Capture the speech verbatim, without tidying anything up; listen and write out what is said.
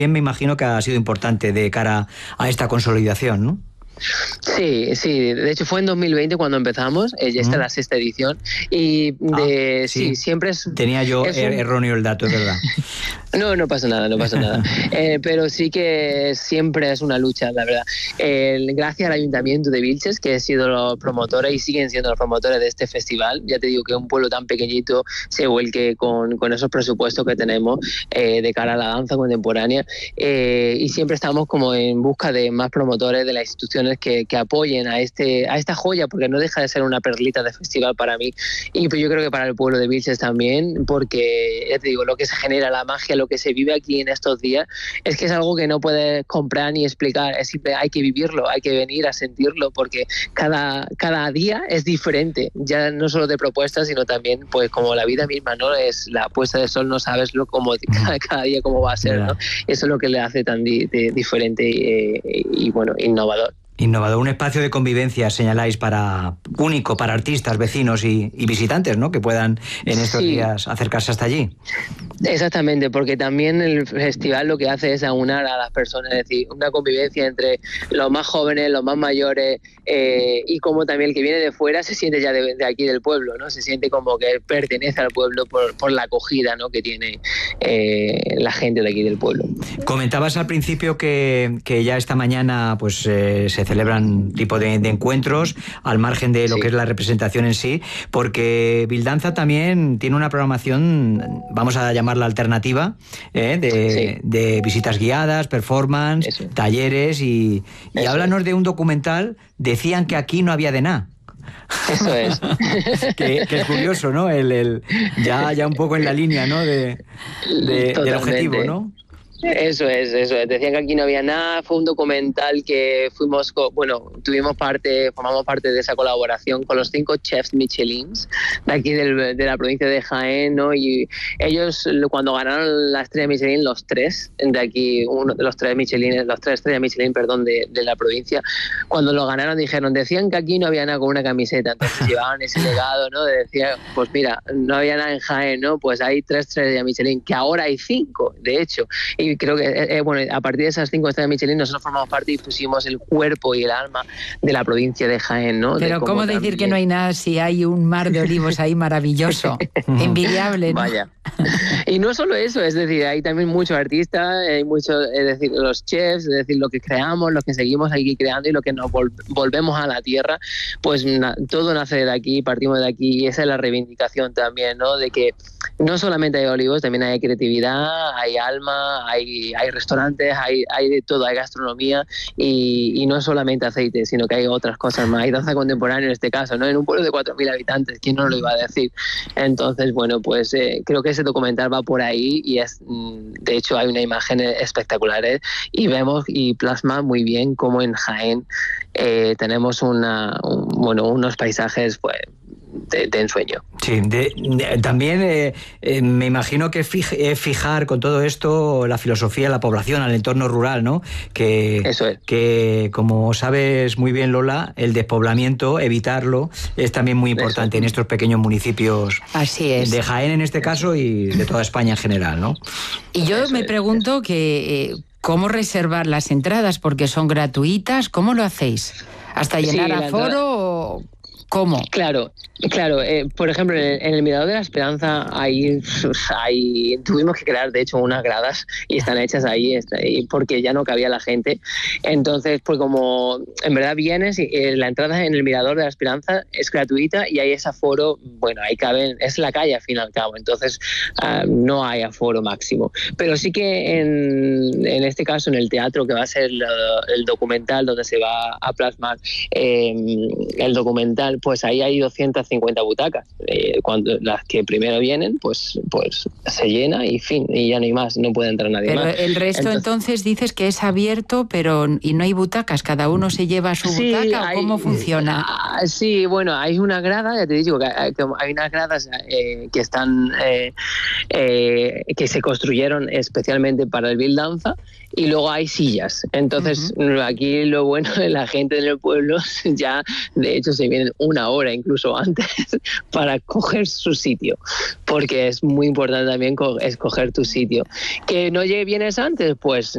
me imagino que ha sido importante de cara a esta consolidación, ¿no? Sí, sí, de hecho fue en dos mil veinte cuando empezamos, eh, ya está mm. la sexta edición y de, ah, sí. sí, siempre es... Tenía yo es er, un... erróneo el dato, es verdad. No, no pasa nada, no pasa nada. Eh, pero sí que siempre es una lucha, la verdad. Eh, gracias al Ayuntamiento de Vilches, que ha sido los promotores y siguen siendo los promotores de este festival, ya te digo que un pueblo tan pequeñito se vuelque con, con esos presupuestos que tenemos eh, de cara a la danza contemporánea eh, y siempre estamos como en busca de más promotores de las instituciones que, que apoyen a, este, a esta joya, porque no deja de ser una perlita de festival para mí y pues yo creo que para el pueblo de Vilches también, porque ya te digo, lo que se genera, la magia, lo que se vive aquí en estos días, es que es algo que no puedes comprar ni explicar, es simple, hay que vivirlo, hay que venir a sentirlo, porque cada, cada día es diferente, ya no solo de propuestas, sino también, pues como la vida misma, ¿no? Es la puesta de sol, no sabes lo, cómo, cada, cada día cómo va a ser, ¿no? Eso es lo que le hace tan di, de, diferente y, y, y, bueno, innovador. Innovador, un espacio de convivencia, señaláis, para único para artistas, vecinos y, y visitantes, ¿no? Que puedan en estos sí. días acercarse hasta allí. Exactamente, porque también el festival lo que hace es aunar a las personas, es decir, una convivencia entre los más jóvenes, los más mayores eh, y como también el que viene de fuera se siente ya de, de aquí del pueblo, ¿no? Se siente como que pertenece al pueblo por, por la acogida, ¿no? Que tiene eh, la gente de aquí del pueblo. Comentabas al principio que, que ya esta mañana pues eh, se celebran tipo de, de encuentros al margen de lo sí. que es la representación en sí, porque Bildanza también tiene una programación, vamos a llamarla alternativa, ¿eh? de, sí. de visitas guiadas, performance, Eso. talleres y, y háblanos de un documental, decían que aquí no había de nada. Eso es. que, que es curioso, ¿no? El, el, ya, ya un poco en la línea, ¿no? De, de, del objetivo, ¿no? Eso es, eso es. Decían que aquí no había nada. Fue un documental que fuimos, bueno, tuvimos parte, formamos parte de esa colaboración con los cinco chefs Michelins de aquí del, de la provincia de Jaén, ¿no? Y ellos cuando ganaron la estrella Michelin, los tres de aquí, uno de los tres Michelin, los tres estrellas Michelin, perdón, de, de la provincia, cuando lo ganaron dijeron, decían que aquí no había nada con una camiseta, entonces llevaban ese legado, ¿no? De decir, pues mira, no había nada en Jaén, ¿no? Pues hay tres estrellas Michelin, que ahora hay cinco, de hecho, y creo que, eh, bueno, a partir de esas cinco estrellas Michelin nosotros formamos parte y pusimos el cuerpo y el alma de la provincia de Jaén, ¿no? Pero de ¿cómo decir también... que no hay nada si hay un mar de olivos ahí maravilloso? Envidiable, ¿no? Vaya. Y no solo eso, es decir, hay también muchos artistas, hay muchos, es decir, los chefs, es decir, lo que creamos, lo que seguimos aquí creando y lo que nos vol- volvemos a la tierra, pues na- todo nace de aquí, partimos de aquí y esa es la reivindicación también, ¿no? De que no solamente hay olivos, también hay creatividad, hay alma, hay, hay restaurantes, hay, hay de todo, hay gastronomía y, y no solamente aceite, sino que hay otras cosas más. Hay danza contemporánea en este caso, ¿no? En un pueblo de cuatro mil habitantes, ¿quién no lo iba a decir? Entonces, bueno, pues eh, creo que ese documental va por ahí y es, de hecho hay una imagen espectacular y vemos y plasma muy bien cómo en Jaén eh, tenemos una, un, bueno, unos paisajes pues De, de ensueño. Sí, de, de, también eh, eh, me imagino que fij, eh, fijar con todo esto la filosofía de la población, al entorno rural, ¿no? Que, Eso es. Que, como sabes muy bien, Lola, el despoblamiento, evitarlo, es también muy importante en estos pequeños municipios. Así es. De Jaén en este caso y de toda España en general, ¿no? Y yo Eso me es. pregunto que... Eh, ¿cómo reservar las entradas? Porque son gratuitas, ¿cómo lo hacéis? ¿Hasta llenar sí, aforo entrada... o...? ¿Cómo? Claro, claro. Eh, por ejemplo, en el, en el Mirador de la Esperanza hay, hay, tuvimos que crear, de hecho, unas gradas y están hechas ahí, ahí porque ya no cabía la gente. Entonces, pues como en verdad vienes, eh, la entrada en el Mirador de la Esperanza es gratuita y hay ese aforo, bueno, ahí caben, es la calle al fin y al cabo, entonces uh, no hay aforo máximo. Pero sí que en, en este caso, en el teatro, que va a ser el, el documental donde se va a plasmar eh, el documental, pues ahí hay doscientas cincuenta butacas. Eh, cuando las que primero vienen, pues, pues se llena y fin, y ya no hay más, no puede entrar nadie pero más. Pero el resto entonces, entonces dices que es abierto, pero y no hay butacas, cada uno se lleva su sí, butaca, hay, ¿cómo funciona? Uh, sí, bueno, hay una grada, ya te digo, que hay, que hay unas gradas eh, que están eh, eh, que se construyeron especialmente para el Bildanza y luego hay sillas. Entonces, uh-huh. aquí lo bueno de la gente en el pueblo ya, de hecho, se vienen una hora incluso antes para coger su sitio, porque es muy importante también escoger tu sitio. Que no vienes antes, pues